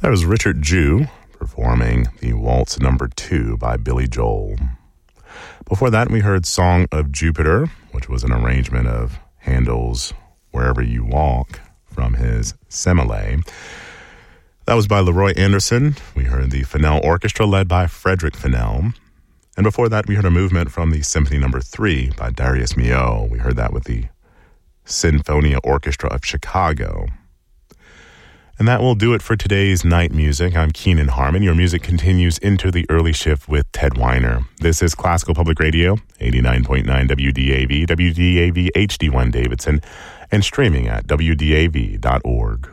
That was Richard Jew performing the Waltz Number 2 by Billy Joel. Before that, we heard Song of Jupiter, which was an arrangement of Handel's Wherever You Walk from his Semele. That was by Leroy Anderson. We heard the Fennell Orchestra led by Frederick Fennell. And before that, we heard a movement from the Symphony No. 3 by Darius Milhaud. We heard that with the Sinfonia Orchestra of Chicago. And that will do it for today's Night Music. I'm Keenan Harmon. Your music continues into the early shift with Ted Weiner. This is Classical Public Radio, 89.9 WDAV, WDAV HD1 Davidson, and streaming at WDAV.org.